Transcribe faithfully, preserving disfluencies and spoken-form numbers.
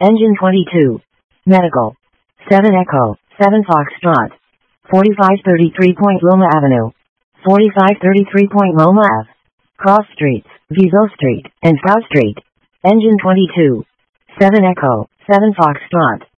Engine twenty-two. Medical. seven Echo, seven Foxtrot. forty-five thirty-three Point Loma Avenue. forty-five thirty-three Point Loma Ave. Cross Streets, Viso Street, and Frau Street. Engine twenty-two. seven Echo, seven Foxtrot.